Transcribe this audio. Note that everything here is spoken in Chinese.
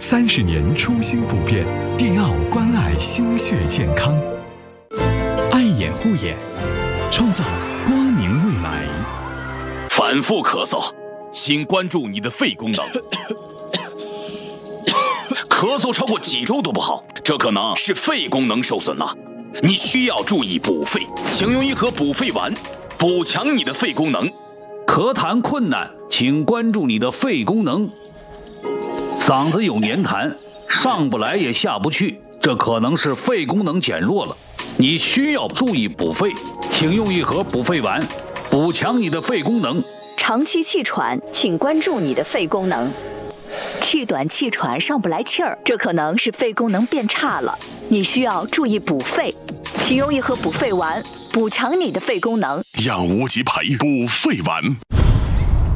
30年初心不变，迪奥关爱心血健康。爱眼护眼，创造光明未来。 反复咳嗽，请关注你的肺功能。咳嗽超过几周都不好，这可能是肺功能受损了。你需要注意补肺，请用一盒补肺丸，补强你的肺功能。 咳痰困难，请关注你的肺功能。嗓子有黏痰，上不来也下不去，这可能是肺功能减弱了。你需要注意补肺，请用一盒补肺丸，补强你的肺功能。 长期气喘，请关注你的肺功能。气短气喘上不来气儿，这可能是肺功能变差了，你需要注意补肺，请用一盒补肺丸，补强你的肺功能。 养无极培补肺丸。